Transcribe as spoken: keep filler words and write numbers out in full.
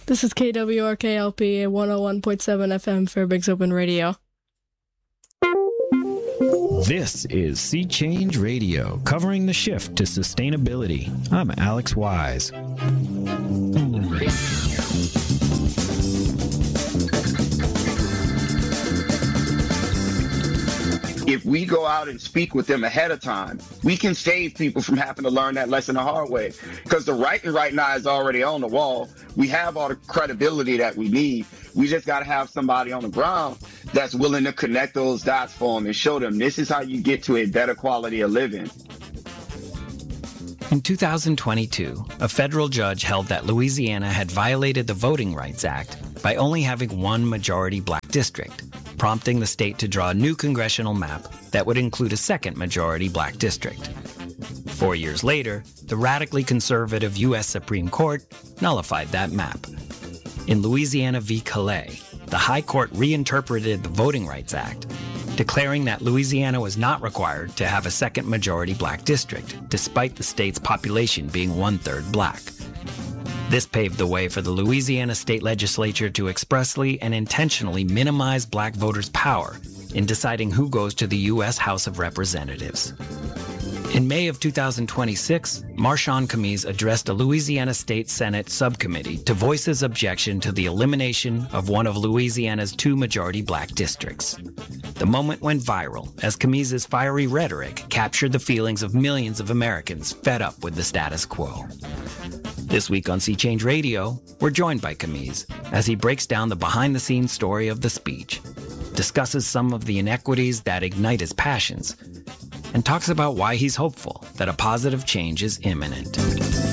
This is K W R K L P one oh one point seven F M Fairbanks Open Radio. This is Sea Change Radio, covering the shift to sustainability. I'm Alex Wise. If we go out and speak with them ahead of time, we can save people from having to learn that lesson the hard way. Because the writing right now is already on the wall. We have all the credibility that we need. We just got to have somebody on the ground that's willing to connect those dots for them and show them this is how you get to a better quality of living. In two thousand twenty-two, a federal judge held that Louisiana had violated the Voting Rights Act by only having one majority black district, prompting the state to draw a new congressional map that would include a second majority black district. Four years later, the radically conservative U S Supreme Court nullified that map. In Louisiana v. Calais, the High Court reinterpreted the Voting Rights Act, declaring that Louisiana was not required to have a second majority black district, despite the state's population being one-third black. This paved the way for the Louisiana state legislature to expressly and intentionally minimize black voters' power in deciding who goes to the U S House of Representatives. In May of two thousand twenty-six, Marshawn Camise addressed a Louisiana State Senate subcommittee to voice his objection to the elimination of one of Louisiana's two majority black districts. The moment went viral as Camise's fiery rhetoric captured the feelings of millions of Americans fed up with the status quo. This week on Sea Change Radio, we're joined by Camise as he breaks down the behind-the-scenes story of the speech, discusses some of the inequities that ignite his passions, and talks about why he's hopeful that a positive change is imminent.